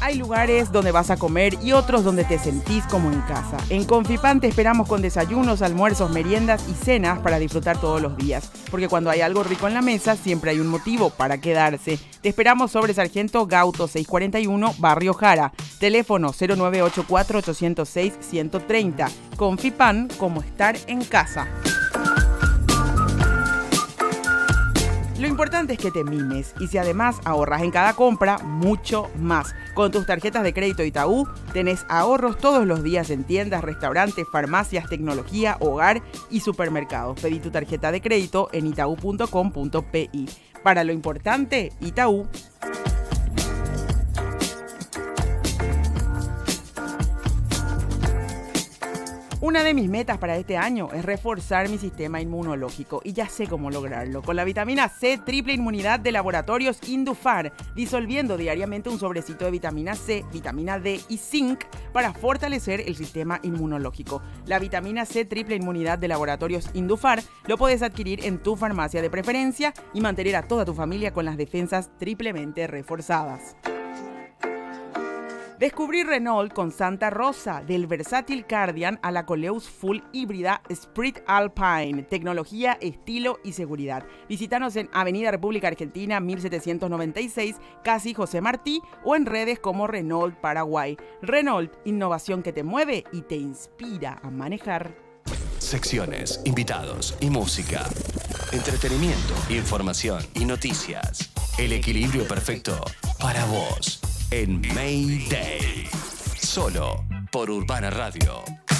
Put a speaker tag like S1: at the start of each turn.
S1: Hay lugares donde vas a comer y otros donde te sentís como en casa. En Confipan te esperamos con desayunos, almuerzos, meriendas y cenas para disfrutar todos los días. Porque cuando hay algo rico en la mesa, siempre hay un motivo para quedarse. Te esperamos sobre Sargento Gauto 641, Barrio Jara. Teléfono 0984-806-130. Confipan, como estar en casa. Lo importante es que te mimes y si además ahorras en cada compra, mucho más. Con tus tarjetas de crédito Itaú tenés ahorros todos los días en tiendas, restaurantes, farmacias, tecnología, hogar y supermercados. Pedí tu tarjeta de crédito en itau.com.pi. Para lo importante, Itaú. Una de mis metas para este año es reforzar mi sistema inmunológico y ya sé cómo lograrlo. Con la vitamina C triple inmunidad de Laboratorios Indufar, disolviendo diariamente un sobrecito de vitamina C, vitamina D y zinc para fortalecer el sistema inmunológico. La vitamina C triple inmunidad de Laboratorios Indufar lo puedes adquirir en tu farmacia de preferencia y mantener a toda tu familia con las defensas triplemente reforzadas. Descubrí Renault con Santa Rosa, del versátil Cardian a la Coleus Full híbrida Sprint Alpine, tecnología, estilo y seguridad. Visítanos en Avenida República Argentina 1796, casi José Martí, o en redes como Renault Paraguay. Renault, innovación que te mueve y te inspira a manejar.
S2: Secciones, invitados y música. Entretenimiento, información y noticias. El equilibrio perfecto para vos. En Mayday, solo por Urbana Radio.